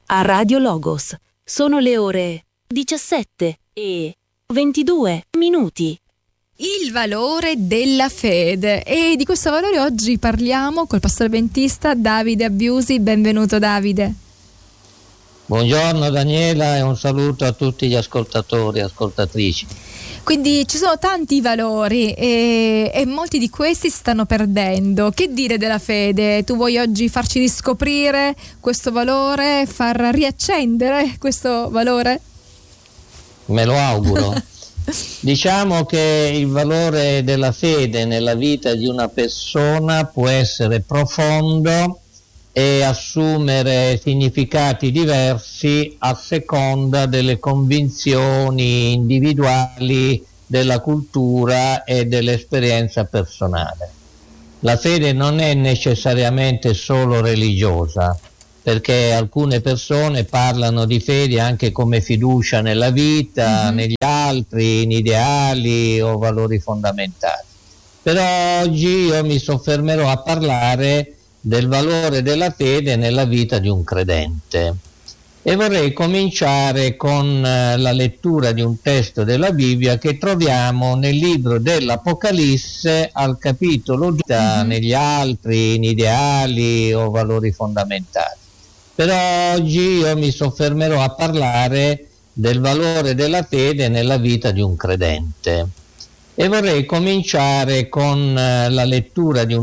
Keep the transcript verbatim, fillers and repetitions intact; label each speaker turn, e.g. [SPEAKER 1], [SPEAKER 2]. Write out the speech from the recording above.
[SPEAKER 1] a Radio Logos. Sono le ore diciassette e ventidue minuti.
[SPEAKER 2] Il valore della fede, e di questo valore oggi parliamo col pastore adventista Davide Abbiusi. Benvenuto Davide.
[SPEAKER 3] Buongiorno Daniela e un saluto a tutti gli ascoltatori e ascoltatrici.
[SPEAKER 2] Quindi ci sono tanti valori e, e molti di questi si stanno perdendo. Che dire della fede? Tu vuoi oggi farci riscoprire questo valore, far riaccendere questo valore?
[SPEAKER 3] Me lo auguro. Diciamo che il valore della fede nella vita di una persona può essere profondo e assumere significati diversi a seconda delle convinzioni individuali, della cultura e dell'esperienza personale. La fede non è necessariamente solo religiosa, perché alcune persone parlano di fede anche come fiducia nella vita, mm-hmm. negli altri, in ideali o valori fondamentali. Però oggi io mi soffermerò a parlare del valore della fede nella vita di un credente e vorrei cominciare con la lettura di un testo della Bibbia che troviamo nel libro dell'Apocalisse al capitolo due, mm-hmm. negli altri, in ideali o valori fondamentali. Però oggi io mi soffermerò a parlare del valore della fede nella vita di un credente e vorrei cominciare con la lettura di un